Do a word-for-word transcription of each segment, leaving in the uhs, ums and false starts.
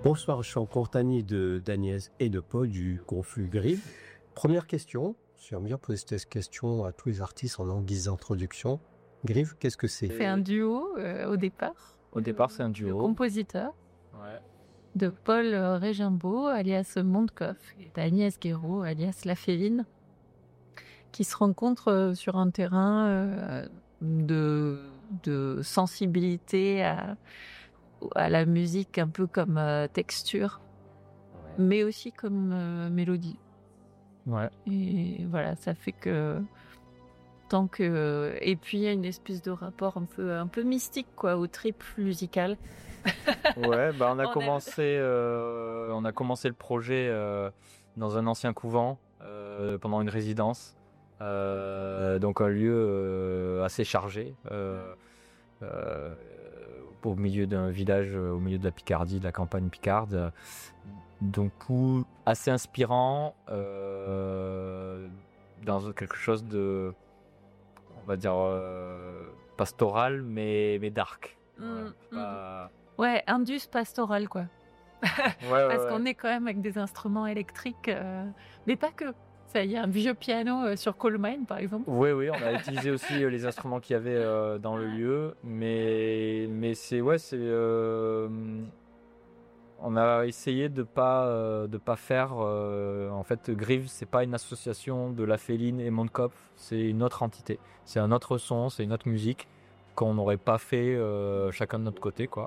Bonsoir, je suis en compagnie de d'Agnès et de Paul du Confus Grive. Première question, j'aime bien poser cette question à tous les artistes en guise d'introduction. Grive, qu'est-ce que c'est? C'est un duo euh, au départ. Au départ, c'est un Le duo. compositeur Ouais. de Paul euh, Régimbaud, alias Mondkoff, et d'Agnès Guéraud, alias La Féline, qui se rencontrent euh, sur un terrain euh, de, de sensibilité à, à la musique, un peu comme euh, texture, Ouais. mais aussi comme euh, mélodie. Ouais. Et voilà, ça fait que tant que et puis il y a une espèce de rapport un peu un peu mystique quoi au trip musical. Ouais, bah on a On commencé, euh, on a commencé le projet euh, dans un ancien couvent euh, pendant une résidence, euh, donc un lieu euh, assez chargé, euh, euh, au milieu d'un village, au milieu de la Picardie, de la campagne picarde. Donc coup assez inspirant, euh, dans quelque chose de, on va dire euh, pastoral, mais mais dark. Mm, Ouais, mm. pas... Ouais, indus pastoral quoi. ouais, ouais, Parce ouais. qu'on est quand même avec des instruments électriques, euh, mais pas que. Ça, il y a un vieux piano euh, sur Coal Mine par exemple. Oui, oui, on a utilisé aussi euh, les instruments qu'il y avait euh, dans le lieu, mais mais c'est ouais, c'est euh, on a essayé de pas euh, de pas faire euh, en fait Grive, c'est pas une association de La Féline et Mondkoff, c'est une autre entité, c'est un autre son, c'est une autre musique qu'on n'aurait pas fait euh, chacun de notre côté quoi.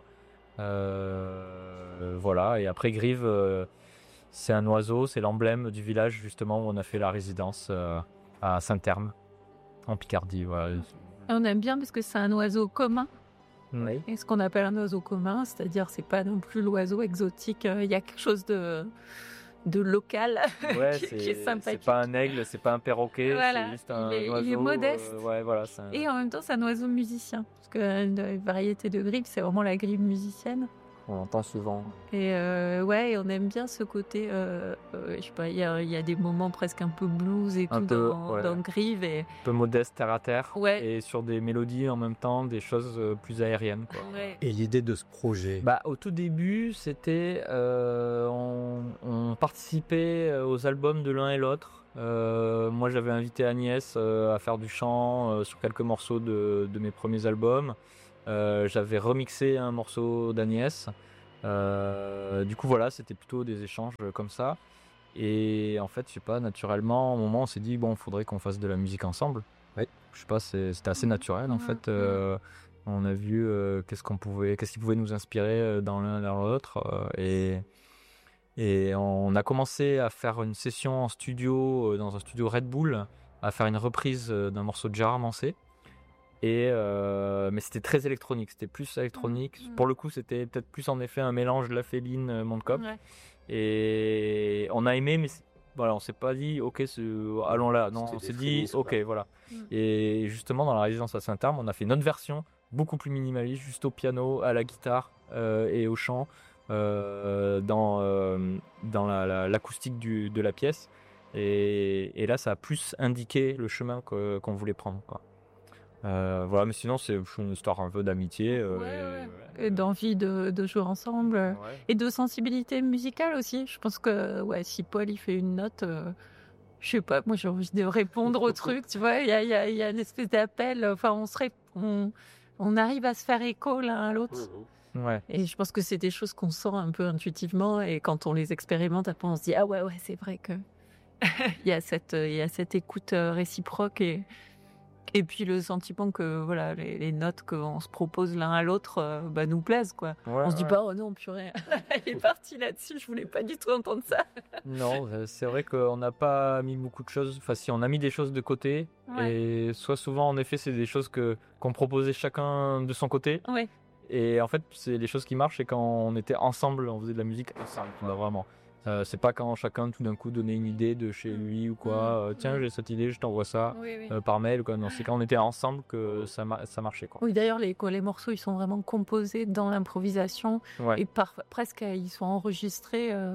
Euh, voilà, et après Grive, euh, c'est un oiseau, c'est l'emblème du village justement où on a fait la résidence euh, à Saint-Terme en Picardie. Voilà. Et on aime bien parce que c'est un oiseau commun. Oui. Et ce qu'on appelle un oiseau commun, c'est-à-dire c'est pas non plus l'oiseau exotique. Il y a quelque chose de de local Ouais, qui, c'est, qui est sympathique. c'est pas un aigle, c'est pas un perroquet, Voilà, c'est juste un il est- il est oiseau. modeste. euh, ouais, voilà. C'est un... Et en même temps, c'est un oiseau musicien. Parce que la variété de grive, c'est vraiment la grive musicienne. On l'entend souvent. Et euh, ouais, et on aime bien ce côté. Euh, euh, je sais pas, il y a, il y a des moments presque un peu blues et Un tout peu, dans, ouais. dans Grive. Et, Un peu modeste, terre à terre. Ouais. Et sur des mélodies en même temps, des choses euh, plus aériennes. Quoi. ouais. Et l'idée de ce projet? Bah, au tout début, c'était. Euh, on, on participait euh, aux albums de l'un et l'autre. Euh, moi, j'avais invité Agnès euh, à faire du chant euh, sur quelques morceaux de, de mes premiers albums. Euh, j'avais remixé un morceau d'Agnès. Euh, du coup, voilà, c'était plutôt des échanges comme ça. Et en fait, je sais pas, naturellement, au moment, on s'est dit, bon, il faudrait qu'on fasse de la musique ensemble. Oui. Je sais pas, c'est, c'était assez naturel en Mhm. fait. Euh, on a vu euh, qu'est-ce qu'on pouvait, qu'est-ce qui pouvait nous inspirer euh, dans l'un dans l'autre. Euh, et, et on a commencé à faire une session en studio, euh, dans un studio Red Bull, à faire une reprise euh, d'un morceau de Gérard Manset. Et euh, mais c'était très électronique, c'était plus électronique. Mhm. Pour le coup, c'était peut-être plus en effet un mélange de La Féline, euh, Mondkoff. Ouais. Et on a aimé, mais c'est- voilà, on s'est pas dit, ok, c'est- allons là. Non, C'était on des s'est dit, prémices, ok, quoi. voilà. Mm. Et justement, dans la résidence à Saint-Terme, on a fait notre version, beaucoup plus minimaliste, juste au piano, à la guitare euh, et au chant, euh, dans euh, dans la, la- l'acoustique du, de la pièce. Et, et là, ça a plus indiqué le chemin que, qu'on voulait prendre, quoi. Euh, voilà, mais sinon, c'est une histoire un peu d'amitié. euh, Ouais, et- ouais. Et d'envie de, de jouer ensemble. Ouais. Et de sensibilité musicale aussi. Je pense que ouais, si Paul il fait une note, euh, je sais pas, moi j'ai envie de répondre au truc, tu vois. Il y a, il y, a, il y a une espèce d'appel. Enfin, on serait, on, on arrive à se faire écho l'un à l'autre. Ouais. Et je pense que c'est des choses qu'on sent un peu intuitivement. Et quand on les expérimente, après on se dit ah ouais ouais c'est vrai que il y a cette, il y a cette écoute euh, réciproque et et puis le sentiment que voilà les, les notes qu'on se propose l'un à l'autre euh, bah, nous plaisent quoi. Ouais, On se dit ouais. pas oh non purée il est parti là-dessus, je voulais pas du tout entendre ça. Non, euh, c'est vrai qu'on n'a pas mis beaucoup de choses. Enfin, si on a mis des choses de côté, Ouais. et soit souvent, en effet, c'est des choses que qu'on proposait chacun de son côté. Ouais. Et en fait, c'est les choses qui marchent, c'est quand on était ensemble, on faisait de la musique ensemble, bah, vraiment. Euh, c'est pas quand chacun tout d'un coup donnait une idée de chez lui ou quoi. Mmh. euh, Tiens, Mmh. j'ai cette idée, je t'envoie ça Oui oui. euh, par mail. Quoi. Non, c'est quand on était ensemble que ça, ma- ça marchait, quoi. Oui d'ailleurs les les morceaux ils sont vraiment composés dans l'improvisation Ouais. et par presque ils sont enregistrés. Euh,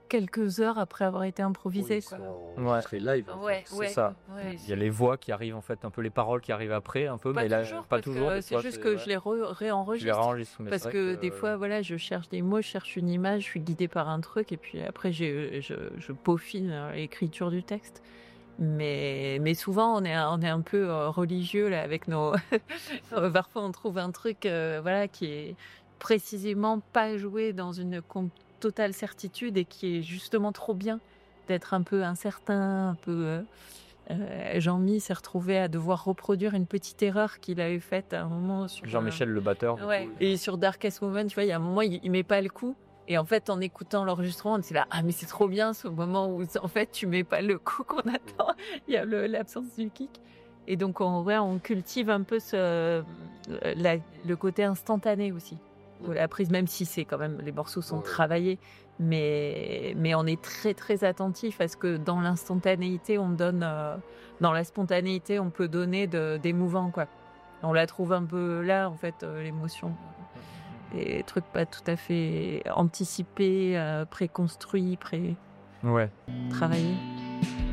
quelques heures après avoir été improvisé. Oui, quoi. c'est en- Ouais. c'est live. en Ouais, fait. c'est ouais, ça. ouais. Il y a les voix qui arrivent en fait, un peu les paroles qui arrivent après, un peu, Pas mais là, toujours, pas parce que, toujours. euh, des c'est fois, juste c'est- que ouais. je les re- Tu les réenregistre. réenregistres, mais Parce c'est vrai que, des fois, voilà, je cherche des mots, je cherche une image, je suis guidée par un truc, et puis après, j'ai- je, je peaufine euh, l'écriture du texte. Mais, mais souvent, on est, un- on est un peu euh, religieux là, avec nos. Euh, Parfois, on trouve un truc euh, voilà, qui est précisément pas joué dans une com- totale certitude et qui est justement trop bien d'être un peu incertain, un peu. euh, euh, Jean-Mi s'est retrouvé à devoir reproduire une petite erreur qu'il avait faite à un moment sur. euh, Jean-Michel le batteur. du Ouais. coup, Et sur Darkest Moment, tu vois, il y a un moment, il, il met pas le coup. Et en fait, en écoutant l'enregistrement, on était là, ah mais c'est trop bien ce moment où en fait tu mets pas le coup qu'on attend. Il y a le- l'absence du kick. Et donc en vrai, on cultive un peu ce, la- le côté instantané aussi. De la prise, même si c'est quand même les morceaux sont Ouais. travaillés, mais mais on est très très attentif à ce que dans l'instantanéité, on donne, euh, dans la spontanéité, on peut donner de, d'émouvant quoi. On la trouve un peu là en fait, euh, l'émotion. Des trucs pas tout à fait anticipés, euh, préconstruits, Ouais. pré-travaillés.